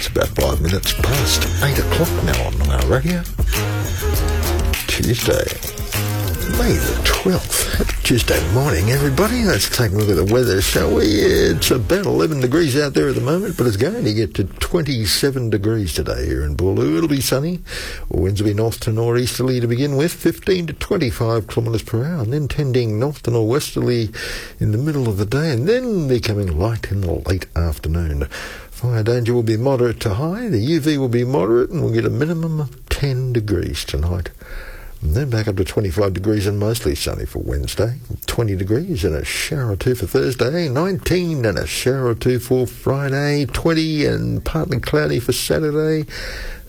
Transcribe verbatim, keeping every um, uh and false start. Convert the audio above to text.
It's about five minutes past eight o'clock now on our radio. Tuesday, May the twelfth. Happy Tuesday morning, everybody. Let's take a look at the weather, shall we? It's about eleven degrees out there at the moment, but it's going to get to twenty-seven degrees today here in Boorloo. It'll be sunny. Winds will be north to northeasterly to begin with, fifteen to twenty-five kilometres per hour, and then tending north to northwesterly in the middle of the day, and then becoming light in the late afternoon. Fire danger will be moderate to high. The U V will be moderate, and we'll get a minimum of ten degrees tonight. And then back up to twenty-five degrees and mostly sunny for Wednesday. twenty degrees and a shower or two for Thursday. nineteen and a shower or two for Friday. twenty and partly cloudy for Saturday.